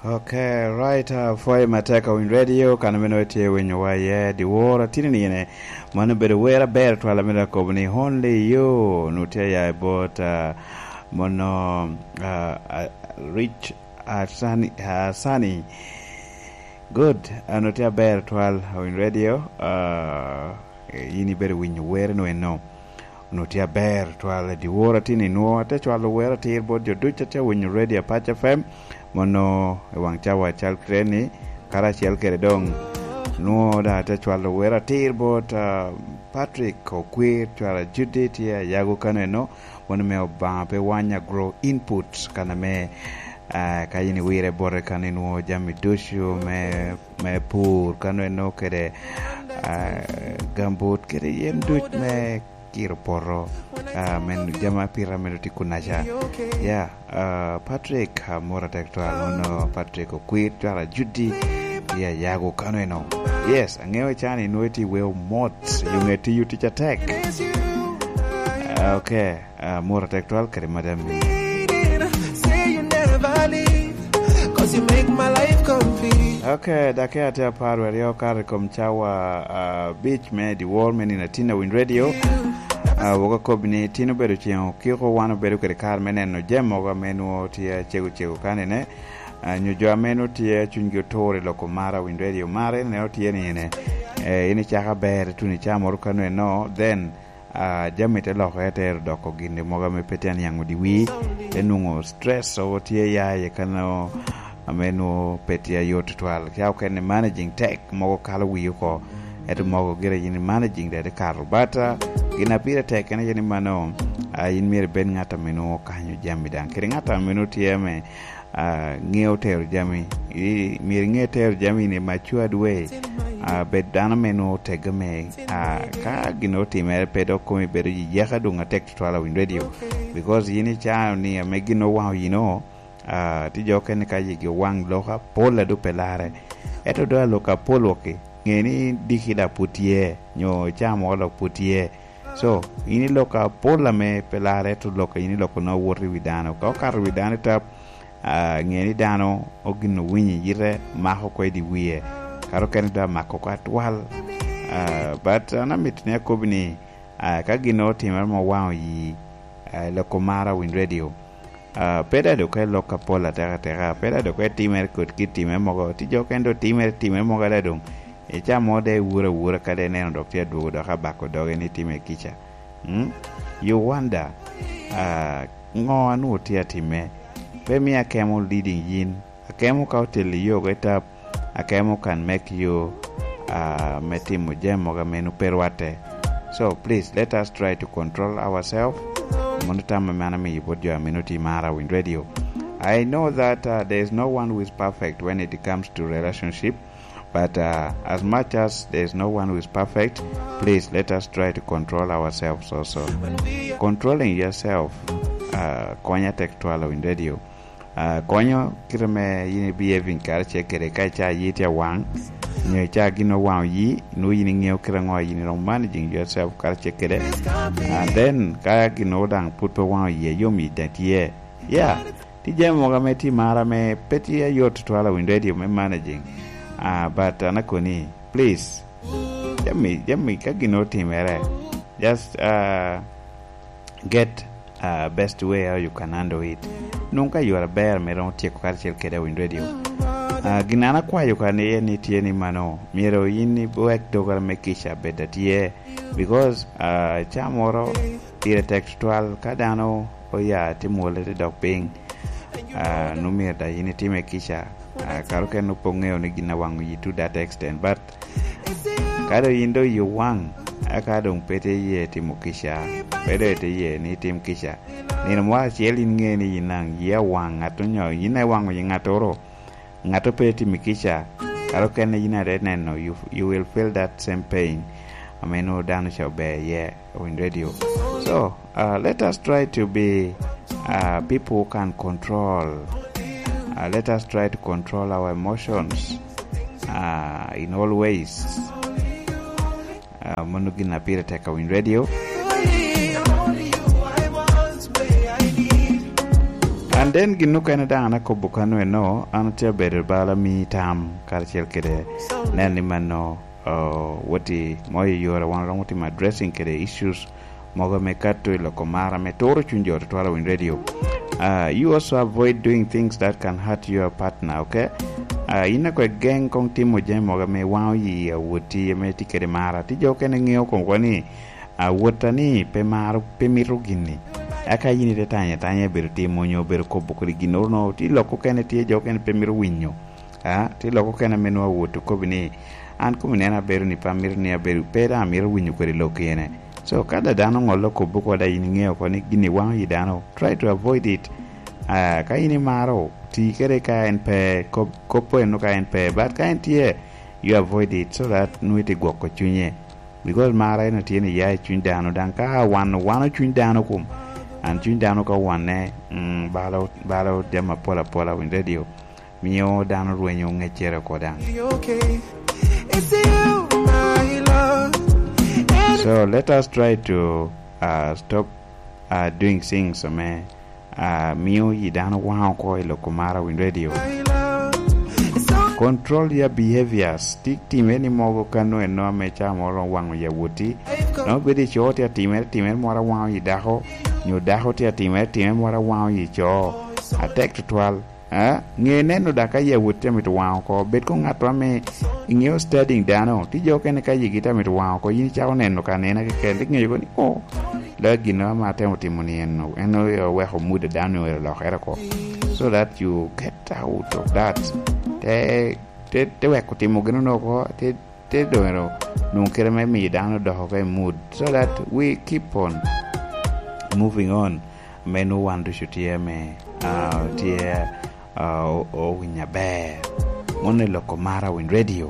Okay, right. For Mateka Win Radio, Kanaminote when you are the war at Tinine, Manabed wear a bear to Alameda Company, only you, Nutea about Mono Rich Sunny. Good, Nutea bear to Win Radio, Yini better win you wear no. Nutia bear to the war at Tini, no, attach all the wear at here, but your Dutcha when you're ready a patch of fame. Mono wang chawa chal kreni kara chel kere dong no da ta chwalo wera tir bot Patrick Okwir chwala Judith ya yago kano no mono me oba pe wanya grow inputs kana me kayini wire bore kana no jami dushu me pur kano no kere gambut kere yen dut me kiro porro men jama piramid tikunaja yeah Patrick mora tektoal no Patrick Okwit twala Judy yeah yago kano no yes angewe chani noeti we mot yungeti you teacher tech okay mora tektoal kare madam say you never leave cause you make my life complete okay dakata parwa yo kare komchawa beach me the wall men in Tina Win Radio woga kobni tino bedo chiao kiko wano bedo kare kar meneno jemo ga menu tia chego kanene nyujo ameno tia chunjo tore loko mara Win Radio mare ne otie ne ini chaka ber tuni chamo kanu no then jamete loko eter doko ginde moga me petian yangu diwi enungo stress o tie ya kano ameno petia yot twal kya ken managing tech mogo kala wiyo ko eto mogo gira yini managing de karubata gina pira tech ene yini mano yin mir ben ngata meno kanyo jami dan kiri ngata meno tieme ngeo ter jami mir ngeo ter jami ne matured way bet dana meno tegame ka gino time pedo komi bedo yaka dunga tech twala Win Radio because yini cha ni amegino wow ti joken ka yigi wang loka pola do pelare eto do loka poloke ngeni dikida putie nyo chamo lo putie so ini loka pola me pelare to loka ini loko no worry widano ka kar widano tap ngeni dano ogino winyi yire mako ko di wiye karo ken da mako ka twal but anamit ne kobni ka gino timar mo wow yi loko mara Win Radio peda do ke loka pola terra peda do ke timer kut kitime mogo ti jokendo timer mogo da dum e cha mode wura kade ne no doctor do do ka bako do ni time kicha you wonder ngo anu tia time pe mi akemo leading yin akemo ka hotel yo geta akemo can make you metimo jemo ga menu perwate so please let us try to control ourselves monotama manami ibodio minute mara Win Radio. I know that there is no one who is perfect when it comes to relationship, but as much as there is no one who is perfect, please let us try to control ourselves also. Controlling yourself konya tektuala Win Radio konyo kireme yini behaving karche kere kacha yitia wang nyo cha gino wang yi no yini ngeo kirango yini no managing yourself karche kere and then kaya gino dang put pe wang yi yomi that ye yeah ti jemo ga meti mara me peti yot twala Win Radio me managing but anakoni please jami ka gino timere just get best way how you can handle it nunca you are bear me don't take karche kere Win Radio ginana kwa you can any tieni mano miro yini work dogar mekisha better tie because chamoro tire textual kadano oya timole de doping numir da yini time kisha karoke no pongeo ni gina wangu yi to that extent but kado yindo you wang akadong pete ye timukisha pede te ye ni tim kisha ni mwa chielin ngeni yinang ya wang atonyo yina wangu yingatoro ngato pete mikisha karoke na yina reneno you will feel that same pain ameno dano shabe yeah Win Radio so let us try to be people who can control let us try to control our emotions in all ways monugina pira teka Win Radio And then ginuka na dana ko bukano no anatia better bala mi tam karchel kede nani mano wati moy yora wan ramoti ma dressing kede issues moga me katto lo komara me toro chunjo to ala win radio. You also avoid doing things that can hurt your partner, okay? Ina ko gang kong timo je moga me waw yi woti me tikere mara ti jo ken ngeo ko woni wotani pe maru pe mirugini aka yini de tanya ber timo nyo ber ko bokri ginor no ti loko ken ti jo ken pe miru winyo ti loko ken menwa woto ko bini an ko menena ber ni pamir ni ber pe da miru winyo ko lokene. So kada dano ngolo ko boko da yini ngeo ko ni gini waw yi dano try to avoid it. Ka yini maro ti kere ka en pe kopo eno ka en pe but ka en tie you avoid it so that nuiti gwoko chunye because mara eno tiene ya chun dano dan ka wano chun dano kum an chun dano ka wane balo dema pola win radio mio dano ruenyo ngechere ko dan. So let us try to stop doing things mio yidano wow ko ilokomara win radio. Control your behaviors. Stick team any mogo kano and no mecha moro wang ya wuti. Nobody short ya team mora wang yidaho. New daho tia team mora wang yicho. Attack to 12. Ngene no daka ya wuti mit wang ko bet ko ngatwa me ingyo studying dano. Ti jo ken ka yigita mit wang ko yin chao neno kanena ke ken ngi ko ni oh. Lagi no ma temo timoni eno yo we ho muda dano lo khera ko. So that you get out of that. Te weko timo gino no ko te doero non kere me mi dano do ho mood so that we keep on moving on menu wan to shoot me tie o winya be mone lokomara win radio